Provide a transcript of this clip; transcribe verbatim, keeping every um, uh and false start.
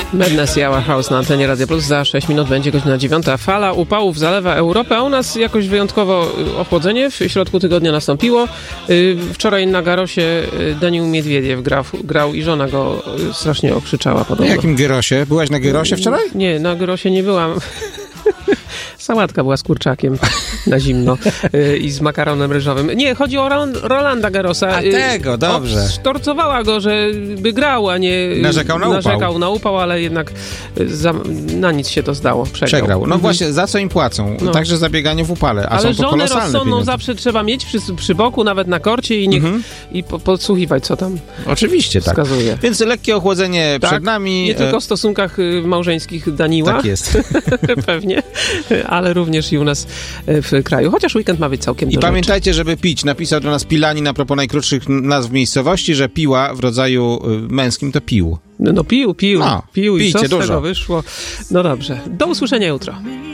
Madness i Our House na antenie Radio Plus. Za sześć minut będzie godzina dziewiąta. Fala upałów zalewa Europę, a u nas jakoś wyjątkowo ochłodzenie w środku tygodnia nastąpiło. Wczoraj na Garosie Daniil Miedwiediew grał, grał i żona go strasznie okrzyczała podobno. Na jakim Garosie? Byłaś na Garosie wczoraj? Nie, na Garosie nie byłam. Sałatka była z kurczakiem na zimno yy, i z makaronem ryżowym. Nie, chodzi o Roland, Rolanda Garrosa. A tego, dobrze. O, sztorcowała go, że by grał, a nie narzekał na upał. Narzekał na upał, ale jednak za, na nic się to zdało. Przegrał. Przegrał. No mhm. właśnie, za co im płacą? No. Także za bieganie w upale. A ale są to żonę kolosalne rozsądną pieniądze. zawsze trzeba mieć przy, przy boku, nawet na korcie i, niech, mhm. i po, podsłuchiwać, co tam Oczywiście tak. wskazuje. Więc lekkie ochłodzenie tak, przed nami. Nie tylko w stosunkach małżeńskich Daniła. Tak jest. Pewnie, ale również i u nas w kraju. Chociaż weekend ma być całkiem I do pamiętajcie, żeby pić. Napisał do nas Pilanin a propos najkrótszych nazw miejscowości, że piła w rodzaju męskim to pił. No, no pił, pił, no, pił i co z dużo. tego wyszło. No dobrze. Do usłyszenia jutro.